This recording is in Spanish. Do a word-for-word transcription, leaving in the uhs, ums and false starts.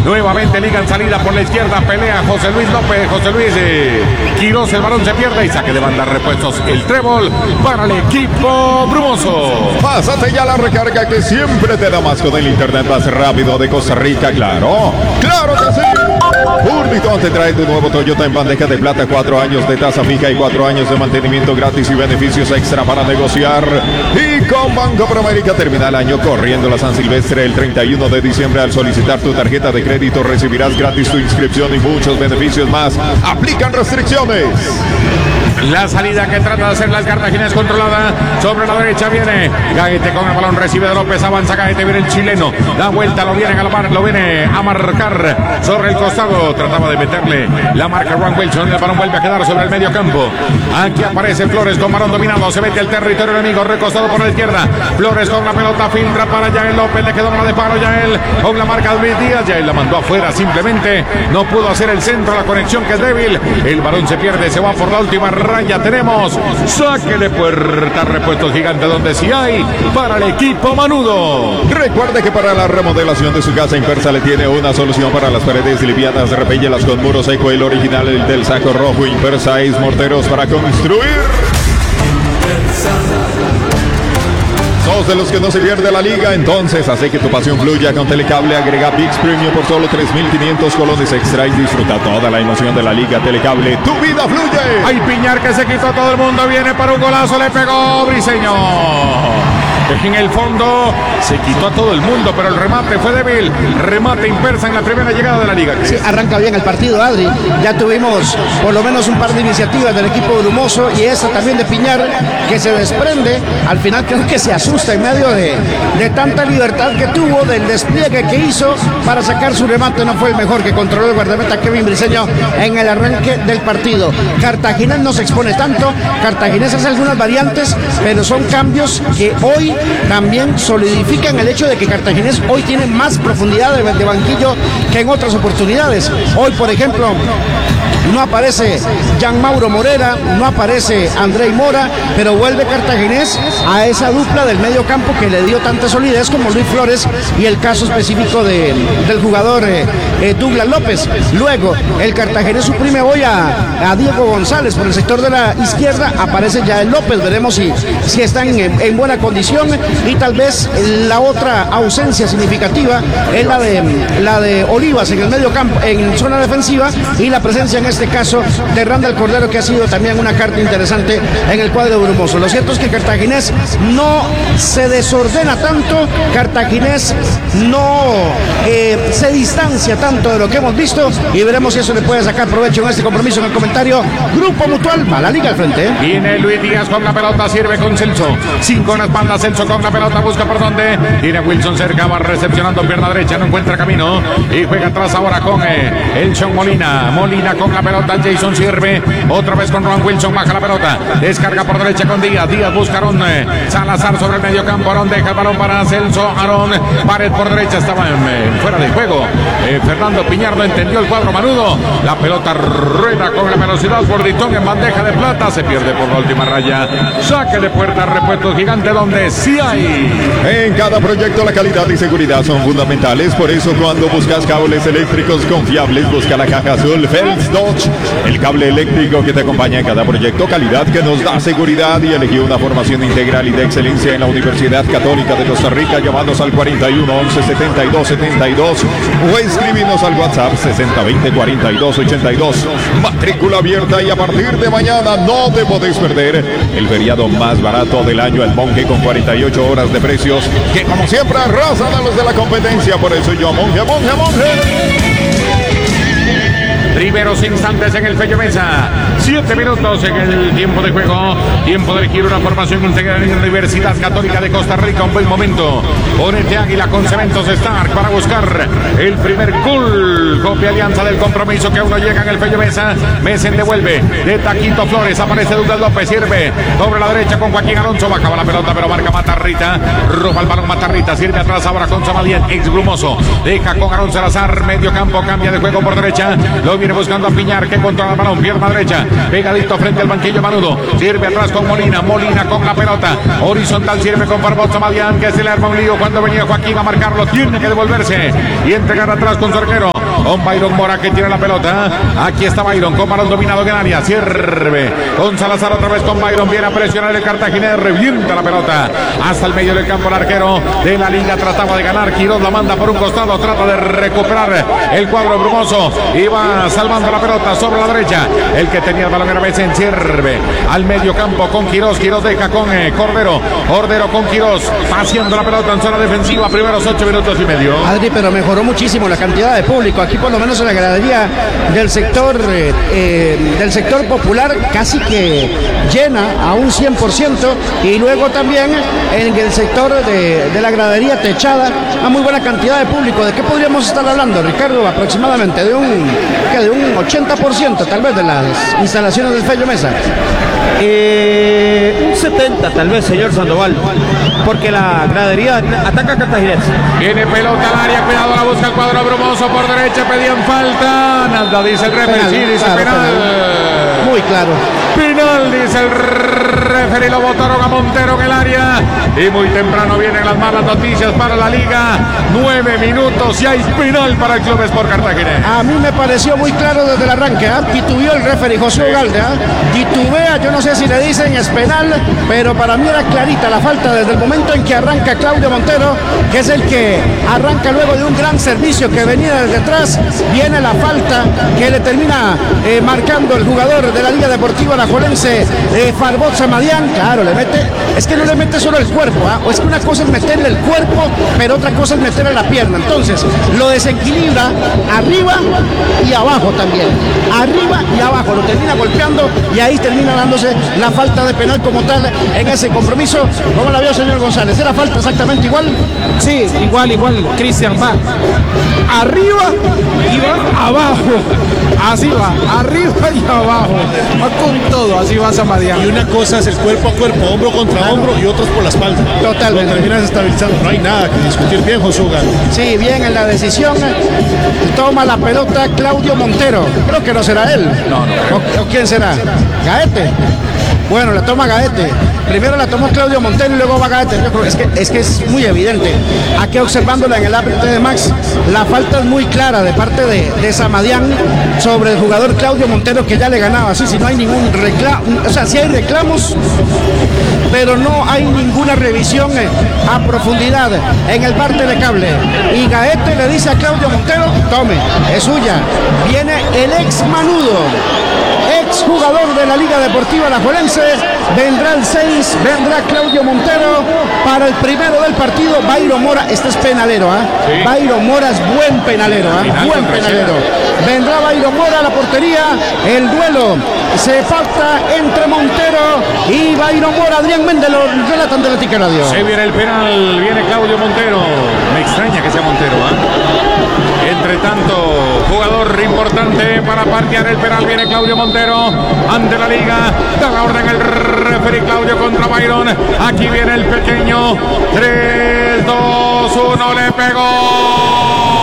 Nuevamente Liga en salida por la izquierda. Pelea José Luis López. José Luis eh, Quirós. El balón se pierde y saque de banda. Repuestos el trébol para el equipo brumoso. Pásate ya la recarga que siempre te da más con el internet más rápido de Costa Rica. Claro, claro que sí. Urbiton te trae tu nuevo Toyota en bandeja de plata, cuatro años de tasa fija y cuatro años de mantenimiento gratis y beneficios extra para negociar. Y con Banco Promérica termina el año corriendo la San Silvestre. El treinta y uno de diciembre, al solicitar tu tarjeta de crédito recibirás gratis tu inscripción y muchos beneficios más. Aplican restricciones. La salida que trata de hacer las Cartaginés controlada. Sobre la derecha viene Gaete con el balón, recibe de López, avanza Gaete, viene el chileno, da vuelta, lo viene a galopar, lo viene a marcar sobre el costado. Trataba de meterle la marca Ron Wilson, el balón vuelve a quedar sobre el medio campo. Aquí aparece Flores con balón dominado, se mete el territorio enemigo, recostado por la izquierda. Flores con la pelota, filtra para Yael López, le quedó una de paro Yael con la marca de Luis Díaz. Yael la mandó afuera, simplemente no pudo hacer el centro, la conexión que es débil. El balón se pierde, se va por la última raya. Tenemos saque de puerta, repuestos gigante donde sí hay para el equipo manudo. Recuerde que para la remodelación de su casa Impersa le tiene una solución para las paredes livianas, repéllelas con muro seco, el original, el del saco rojo. Impersa es morteros para construir. ¿Sos de los que no se pierde la liga? Entonces hace que tu pasión fluya con Telecable. Agrega ViX Premium por solo tres mil quinientos colones extra y disfruta toda la emoción de la liga. Telecable, tu vida fluye. Hay Piñar que se quitó, todo el mundo viene para un golazo, le pegó Briseño. En el fondo se quitó a todo el mundo, pero el remate fue débil. Remate Impersa en la primera llegada de la liga. Sí, arranca bien el partido, Adri. Ya tuvimos por lo menos un par de iniciativas del equipo brumoso y esta también de Piñar que se desprende. Al final creo que se asusta en medio de, de tanta libertad que tuvo, del despliegue que hizo para sacar su remate. No fue el mejor que controló el guardameta Kevin Briseño en el arranque del partido. Cartaginés no se expone tanto. Cartaginés hace algunas variantes, pero son cambios que hoy también solidifican el hecho de que Cartaginés hoy tiene más profundidad de, de banquillo que en otras oportunidades. Hoy, por ejemplo, no aparece Jean Mauro Morera, no aparece Andrei Mora, pero vuelve Cartaginés a esa dupla del medio campo que le dio tanta solidez como Luis Flores y el caso específico de, del jugador eh, eh, Douglas López. Luego, el Cartaginés suprime hoy a, a Diego González por el sector de la izquierda, aparece Yael López, veremos si, si están en, en buena condición, y tal vez la otra ausencia significativa es la de, la de Olivas en el medio campo, en zona defensiva, y la presencia en este caso de Randall Cordero, que ha sido también una carta interesante en el cuadro brumoso. Lo cierto es que Cartaginés no se desordena tanto, Cartaginés no eh, se distancia tanto de lo que hemos visto, y veremos si eso le puede sacar provecho en este compromiso. En el comentario, Grupo Mutual, va la liga al frente. ¿eh? Viene Luis Díaz con la pelota, sirve con Celso, cinco en la espalda, Celso con la pelota, busca por dónde, tiene Wilson cerca, va recepcionando pierna derecha, no encuentra camino, y juega atrás ahora con eh, Elson Molina, Molina con la pelota, Jason sirve, otra vez con Ron Wilson, baja la pelota, descarga por derecha con Díaz, Díaz busca a Aaron eh, Salazar sobre el medio campo, Aaron deja el balón para Celso, Aaron, pared por derecha, estaba en, eh, fuera de juego, eh, Fernando Piñar no entendió el cuadro manudo, la pelota rueda con la velocidad por Ditón en bandeja de plata, se pierde por la última raya, saque de puerta, repuesto gigante donde sí hay. En cada proyecto la calidad y seguridad son fundamentales, por eso cuando buscas cables eléctricos confiables, busca la caja azul Phelps Dodge, el cable eléctrico que te acompaña en cada proyecto, calidad que nos da seguridad, y elegí una formación integral y de excelencia en la Universidad Católica de Costa Rica. Llámanos al cuarenta y uno, once, setenta y dos, setenta y dos o escribinos al WhatsApp sesenta, veinte, cuarenta y dos, ochenta y dos. Matrícula abierta, y a partir de mañana no te podés perder el feriado más barato del año, el Monje, con cuarenta y ocho horas de precios que como siempre arrasan a los de la competencia. Por eso yo, Monje, Monje, Monje. Primeros instantes en el Fello Mesa, siete minutos en el tiempo de juego, tiempo de elegir una formación integral en la Universidad Católica de Costa Rica. Un buen momento, ponete Águila con Cementos Stark para buscar el primer gol Copia Alianza del Compromiso que uno llega en el Fello Mesa. Mesen devuelve de taquito Flores. Aparece Douglas López. Sirve sobre la derecha con Joaquín Alonso. Bajaba la pelota, pero marca Matarrita. Roba el balón Matarrita. Sirve atrás ahora con Samadien. Ex Brumoso. Deja con Aaron Salazar. Medio campo. Cambia de juego por derecha. Lo viene buscando a Piñar que controla el balón. Pierna derecha. Pegadito frente al banquillo Manudo. Sirve atrás con Molina. Molina con la pelota. Horizontal sirve con Barbot Samadien que se le arma un lío cuando venía Joaquín a marcarlo. Tiene que devolverse y entregar atrás con su arquero. Con Byron Mora que tiene la pelota. Aquí está Byron con balón dominado en área. Sirve con Salazar otra vez con Byron. Viene a presionar el cartaginés. Revienta la pelota hasta el medio del campo. El arquero de la liga trataba de ganar. Quiroz la manda por un costado. Trata de recuperar el cuadro Brumoso. Y va salvando la pelota sobre la derecha. El que tenía el balón era Mesen. Sirve al medio campo con Quiroz. Quiroz deja con eh, Cordero. Cordero con Quiroz. Paseando la pelota en zona defensiva. Primeros ocho minutos y medio. Adri, pero mejoró muchísimo la cantidad de público. Aquí por lo menos en la gradería del sector eh, eh, del sector popular casi que llena a un cien por ciento y luego también en el sector de, de la gradería techada a muy buena cantidad de público. ¿De qué podríamos estar hablando, Ricardo? Aproximadamente de un, ¿qué? de un ochenta por ciento tal vez de las instalaciones del Fello Mesa. Eh, un setenta tal vez, señor Sandoval, porque la gradería ataca a Cartaginés. Viene pelota al área, cuidado, la busca el cuadro Brumoso por derecha, pedían falta. Nada, dice el referee, sí, dice claro, penal. penal. Muy claro. Penal, dice el referee, lo botaron a Montero en el área. Y muy temprano vienen las malas noticias para la liga. Nueve minutos y hay penal para el Club Sport Cartaginés. A mí me pareció muy claro desde el arranque, ¿eh? Titubeó el referee José Ugalde, ¿eh? Titubea, yo no sé si le dicen es penal, pero para mí era clarita la falta desde el momento en que arranca Claudio Montero, que es el que arranca luego de un gran servicio que venía desde atrás. Viene la falta que le termina eh, marcando el jugador de la Liga Deportiva Alajuelense, eh, Farbot Samadien. Claro, le mete, es que no le mete solo el cuerpo, ¿eh? O es que una cosa es meterle el cuerpo, pero otra cosa es meterle la pierna. Entonces, lo desequilibra arriba y abajo también. Arriba y abajo, lo termina golpeando y ahí termina dándose la falta de penal como tal en ese compromiso. ¿Cómo la vio, señor González? ¿Era falta exactamente igual? Sí, igual, igual. Cristian va arriba y va abajo. Así va, arriba y abajo. Va con todo, así va Samadien. Y una cosa es el cuerpo a cuerpo, hombro contra claro. hombro y otros por la espalda. Totalmente. Lo terminas estabilizando. No hay nada que discutir. Bien, Josuga. Sí, bien en la decisión. Toma la pelota Claudio Montero. Creo que no será él. No, no. ¿O, o quién será? Gaete. Bueno, la toma Gaete. Primero la tomó Claudio Montero y luego va Gaete. Yo creo, es, que, es que es muy evidente. Aquí observándola en el árbitro de Max, la falta es muy clara de parte de, de Samadien sobre el jugador Claudio Montero, que ya le ganaba. Así, si no hay ningún reclamo, o sea, si hay reclamos, pero no hay ninguna revisión a profundidad en el parte de cable. Y Gaete le dice a Claudio Montero, tome, es suya. Viene el ex Manudo, ex jugador de la Liga Deportiva Alajuelense. Vendrá el seis, vendrá Claudio Montero para el primero del partido. Byron Mora, este es penalero, ¿ah? ¿eh? Sí. Byron Mora es buen penalero, ¿eh? Buen penalero. Vendrá Byron Mora a la portería. El duelo se pacta entre Montero y Byron Mora. Adrián Méndez lo relatan de la Tica Radio. Se viene el penal, viene Claudio Montero. Me extraña que sea Montero, ¿ah? ¿eh? Entre tanto, jugador importante para partear el penal. Viene Claudio Montero ante la liga. Da la orden el referee Claudio contra Byron. Aquí viene el pequeño. tres, dos, uno, le pegó.